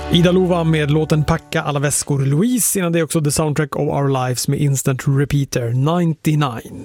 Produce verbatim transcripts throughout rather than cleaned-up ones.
Ida Lova med låten Packa alla väskor. Louise, innan det är också The Soundtrack of Our Lives med Instant Repeater nittionio.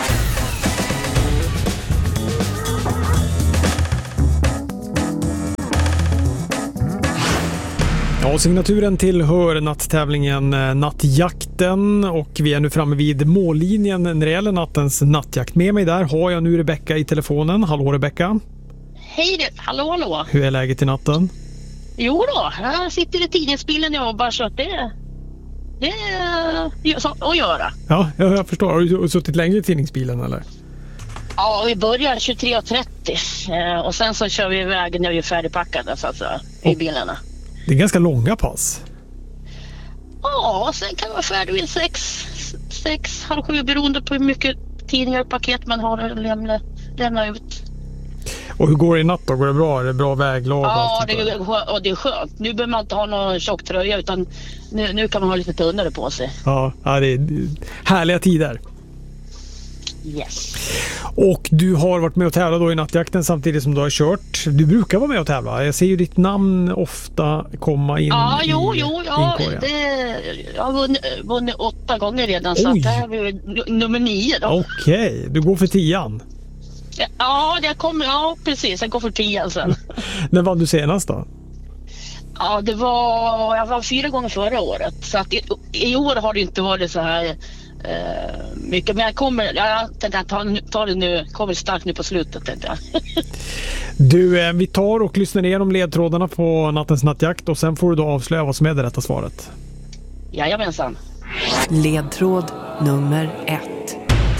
Ja, signaturen tillhör natttävlingen Nattjakten och vi är nu framme vid mållinjen när det gäller nattens nattjakt. Med mig där har jag nu Rebecka i telefonen. Hallå Rebecka. Hej du, hallå hallå. Hur är läget i natten? Jo då, jag sitter i tidningsbilen och jobbar så att det, det är så att göra. Ja, jag förstår. Har du suttit längre i tidningsbilen eller? Ja, vi börjar tjugotre trettio och sen så kör vi iväg när vi är färdigpackade så att säga, i bilarna. Det är ganska långa pass. Ja, sen kan man vara färdig vid sex, sex, halv sju beroende på hur mycket tidningar och paket man har att lämna, lämna ut. Och hur går det i natt då? Går det bra? Är det bra väglag? Ja, det är, och det är skönt. Nu behöver man inte ha någon tjock tröja utan nu, nu kan man ha lite tunnare på sig. Ja, ja det är härliga tider. Yes. Och du har varit med och tävlat då i nattjakten samtidigt som du har kört. Du brukar vara med och tävla. Jag ser ju ditt namn ofta komma in ja, i jo, jo, ja, inkorgen. det, jag har vunnit, vunnit åtta gånger redan. Oj. Så att det här är nummer nio då. Okej, okay. Du går för tian. Ja, det kommer, ja, precis. Jag går för tian sen. När vann du senast då? Ja, det var, jag var fyra gånger förra året. Så att i, i år har det inte varit så här eh, mycket. Men jag kommer, jag tänkte ta, ta det nu, kommer starkt nu på slutet tänkte jag. Du, vi tar och lyssnar igenom ledtrådarna på nattens nattjakt och sen får du då avslöja vad som är det rätta svaret. Jajamensan. Ledtråd nummer ett.